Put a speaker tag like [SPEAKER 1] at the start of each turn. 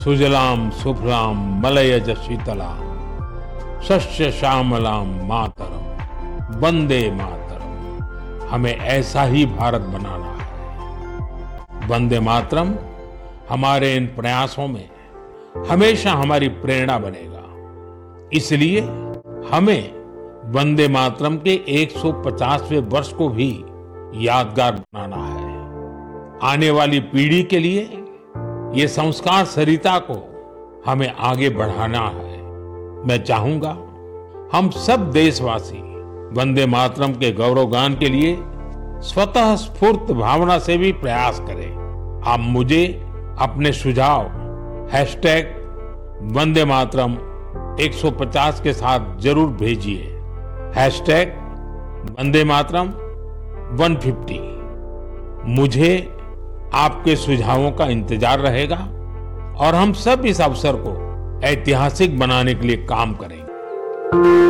[SPEAKER 1] सुजलाम सुफलाम मलयज शीतलाम शस्य श्यामलाम मातरम वंदे मातरम। हमें ऐसा ही भारत बनाना है। वंदे मातरम हमारे इन प्रयासों में हमेशा हमारी प्रेरणा बनेगा। इसलिए हमें वंदे मातरम के 150वें वर्ष को भी यादगार बनाना है। आने वाली पीढ़ी के लिए ये संस्कार सरिता को हमें आगे बढ़ाना है। मैं चाहूंगा हम सब देशवासी वंदे मातरम के गौरवगान के लिए स्वतः स्फूर्त भावना से भी प्रयास करें। आप मुझे अपने सुझाव #वंदे मातरम 150 के साथ जरूर भेजिए। #वंदे मातरम 150। मुझे आपके सुझावों का इंतजार रहेगा और हम सब इस अवसर को ऐतिहासिक बनाने के लिए काम करेंगे।